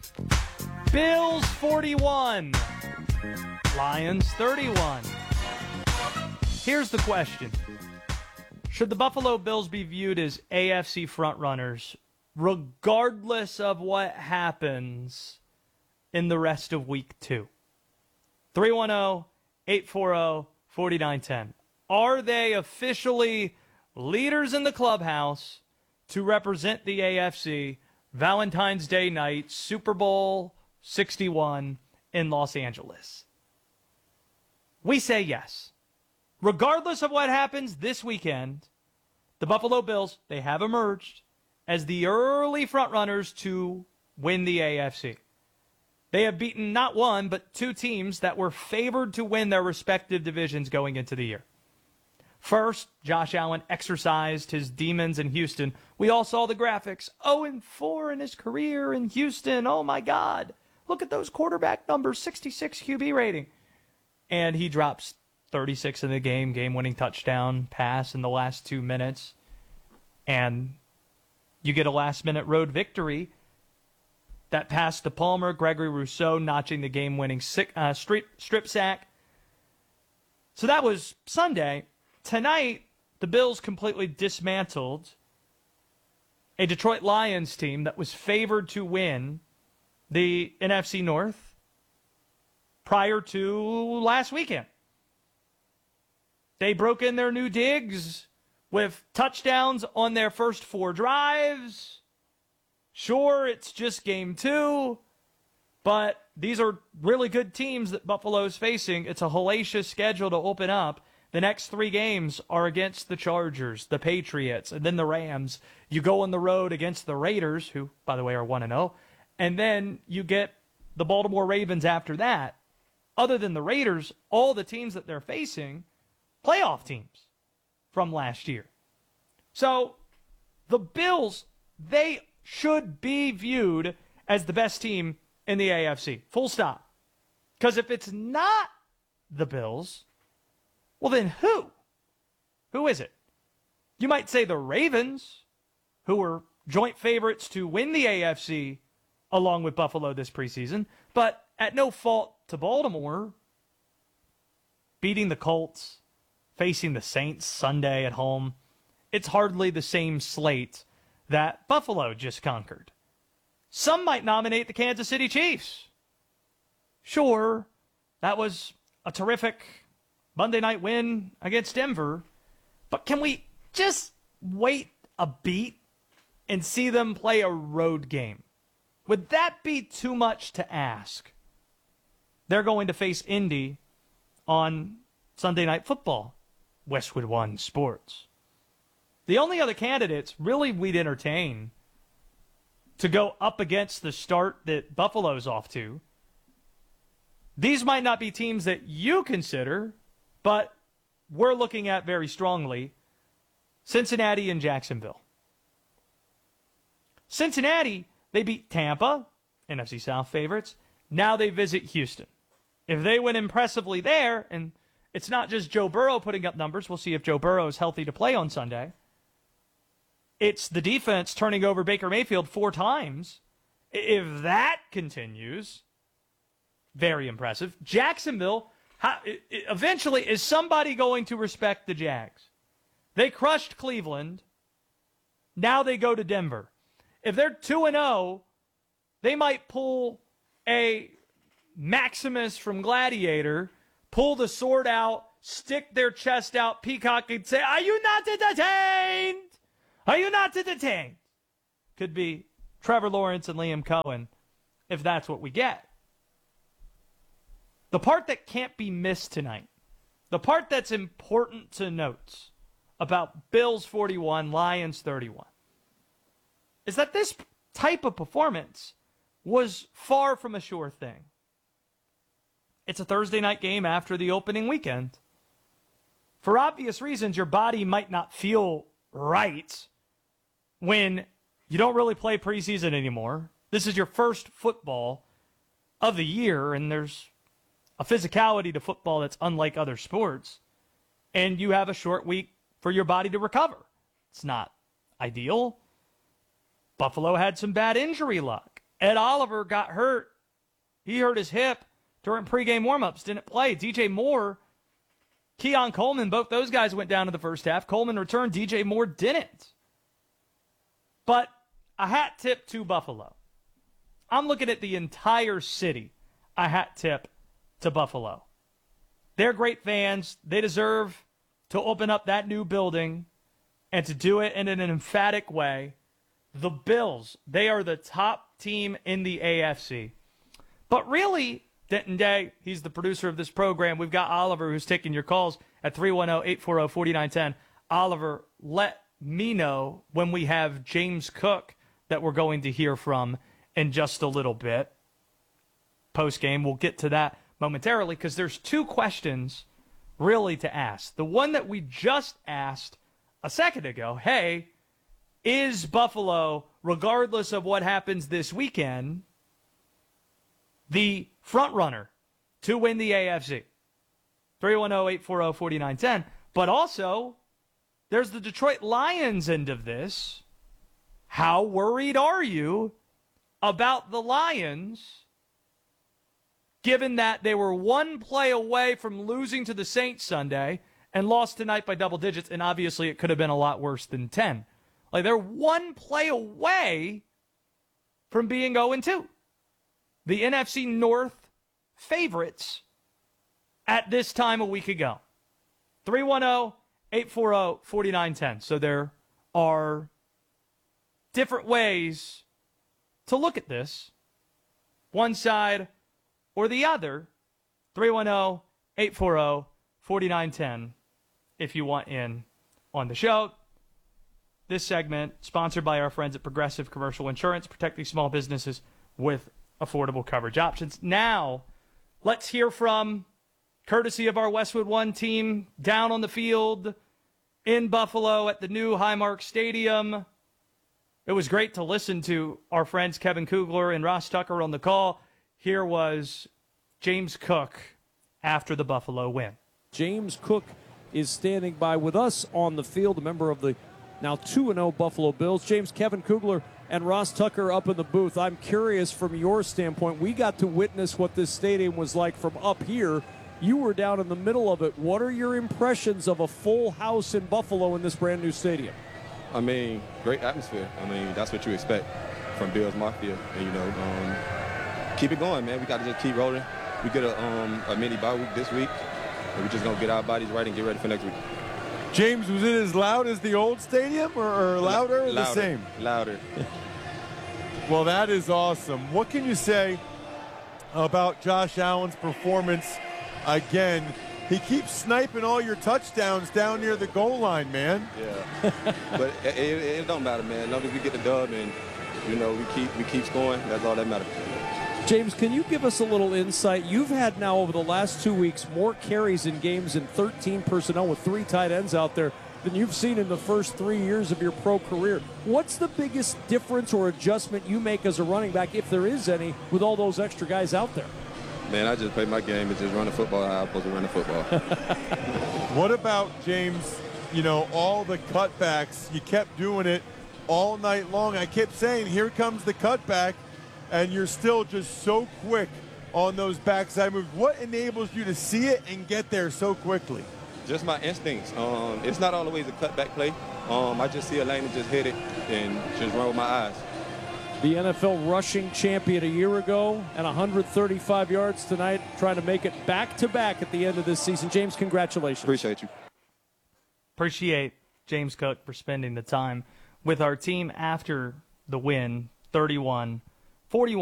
Bills 41, Lions 31. Here's the question. Should the Buffalo Bills be viewed as AFC frontrunners regardless of what happens in the rest of Week 2? 310-840-4910. Are they officially leaders in the clubhouse to represent the AFC Valentine's Day night, Super Bowl 61 in Los Angeles? We say yes. Regardless of what happens this weekend, the Buffalo Bills, they have emerged as the early frontrunners to win the AFC. They have beaten not one, but two teams that were favored to win their respective divisions going into the year. First, Josh Allen exercised his demons in Houston. We all saw the graphics. 0-4 in his career in Houston. Oh, my God. Look at those quarterback numbers, 66 QB rating. And he drops 36 in the game-winning touchdown pass in the last 2 minutes. And you get a last-minute road victory. That pass to Palmer, Gregory Rousseau notching the game-winning strip sack. So that was Sunday. Tonight, the Bills completely dismantled a Detroit Lions team that was favored to win the NFC North prior to last weekend. They broke in their new digs with touchdowns on their first 4 drives. Sure, it's just game 2, but these are really good teams that Buffalo's facing. It's a hellacious schedule to open up. The next 3 games are against the Chargers, the Patriots, and then the Rams. You go on the road against the Raiders, who, by the way, are 1-0, and then you get the Baltimore Ravens after that. Other than the Raiders, all the teams that they're facing, playoff teams from last year. So the Bills, they should be viewed as the best team in the AFC. Full stop. Because if it's not the Bills, well, then who? Who is it? You might say the Ravens, who were joint favorites to win the AFC along with Buffalo this preseason, but at no fault to Baltimore, beating the Colts, facing the Saints Sunday at home. It's hardly the same slate that Buffalo just conquered. Some might nominate the Kansas City Chiefs. Sure, that was a terrific Monday night win against Denver, but can we just wait a beat and see them play a road game? Would that be too much to ask? They're going to face Indy on Sunday Night Football, Westwood One Sports. The only other candidates really we'd entertain to go up against the start that Buffalo's off to. These might not be teams that you consider, but we're looking at very strongly. Cincinnati and Jacksonville. Cincinnati, they beat Tampa, NFC South favorites. Now they visit Houston. If they win impressively there, and it's not just Joe Burrow putting up numbers, we'll see if Joe Burrow is healthy to play on Sunday. It's the defense turning over Baker Mayfield 4 times. If that continues, very impressive. Jacksonville, eventually, is somebody going to respect the Jags? They crushed Cleveland. Now they go to Denver. If they're 2-0, they might pull a Maximus from Gladiator, pull the sword out, stick their chest out, peacock, and say, "Are you not entertained? Are you not entertained?" Could be Trevor Lawrence and Liam Cohen, if that's what we get. The part that can't be missed tonight, the part that's important to note about Bills 41, Lions 31, is that this type of performance was far from a sure thing. It's a Thursday night game after the opening weekend. For obvious reasons, your body might not feel right when you don't really play preseason anymore. This is your first football of the year, and there's a physicality to football that's unlike other sports, and you have a short week for your body to recover. It's not ideal. Buffalo had some bad injury luck, Ed Oliver got hurt. He hurt his hip during pregame warmups, didn't play. DJ Moore, Keon Coleman, both those guys went down in the first half. Coleman returned, DJ Moore didn't. But a hat tip to Buffalo. I'm looking at the entire city, a hat tip to Buffalo. They're great fans. They deserve to open up that new building and to do it in an emphatic way. The Bills, they are the top team in the AFC. But really, Denton Day, he's the producer of this program. We've got Oliver who's taking your calls at 310-840-4910. Oliver, let me know when we have James Cook that we're going to hear from in just a little bit. Post-game, we'll get to that momentarily because there's two questions really to ask. The one that we just asked a second ago, hey, is Buffalo, regardless of what happens this weekend, the front runner to win the AFC? 310-840-4910. But also, there's the Detroit Lions end of this. How worried are you about the Lions, given that they were one play away from losing to the Saints Sunday and lost tonight by double digits, and obviously it could have been a lot worse than 10. Like, they're one play away from being 0-2. The NFC North favorites at this time a week ago. 310-840-4910. So there are different ways to look at this. One side or the other. 310-840-4910 if you want in on the show. This segment sponsored by our friends at Progressive Commercial Insurance, protecting small businesses with affordable coverage options. Now, let's hear from, courtesy of our Westwood One team, down on the field in Buffalo at the new Highmark Stadium. It was great to listen to our friends Kevin Kugler and Ross Tucker on the call. Here was James Cook after the Buffalo win. James Cook is standing by with us on the field, a member of the now 2-0 Buffalo Bills. James, Kevin Kugler and Ross Tucker up in the booth. I'm curious from your standpoint. We got to witness what this stadium was like from up here. You were down in the middle of it. What are your impressions of a full house in Buffalo in this brand new stadium? I mean, great atmosphere. I mean, that's what you expect from Bills Mafia. And, keep it going, man. We got to just keep rolling. We get a mini bye week this week, and we're just going to get our bodies right and get ready for next week. James, was it as loud as the old stadium or louder or the same? Louder. Well, that is awesome. What can you say about Josh Allen's performance again? He keeps sniping all your touchdowns down near the goal line, man. Yeah. But it don't matter, man. As long as we get the dub and, we keep scoring, that's all that matters. James, can you give us a little insight? You've had now over the last 2 weeks more carries in games and 13 personnel with 3 tight ends out there than you've seen in the first 3 years of your pro career. What's the biggest difference or adjustment you make as a running back, if there is any, with all those extra guys out there? Man, I just play my game and just run the football how I'm supposed to run the football. What about, James, all the cutbacks? You kept doing it all night long. I kept saying, here comes the cutback. And you're still just so quick on those backside moves. What enables you to see it and get there so quickly? Just my instincts. It's not always a cutback play. I just see a lane and just hit it and just run with my eyes. The NFL rushing champion a year ago and 135 yards tonight, trying to make it back-to-back at the end of this season. James, congratulations. Appreciate you. Appreciate James Cook for spending the time with our team after the win, 31-41.